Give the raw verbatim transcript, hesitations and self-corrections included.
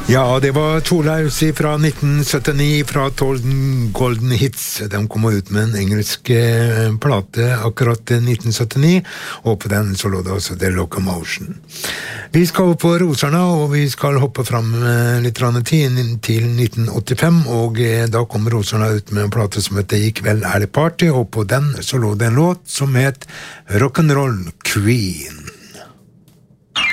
Ja, det var Torlaus fra nitten syttini fra tolv Golden Hits. De kom ut med en engelsk plate akkurat nitten syttini, og på den så lå det også The Locomotion. Vi skal opp på Rosarna, og vi skal hoppe frem litt tid til nitten åttifem, og da kom Rosarna ut med en plate som heter I kveld er det party, og på den så lå det en låt som het Rock'n'Roll Queen.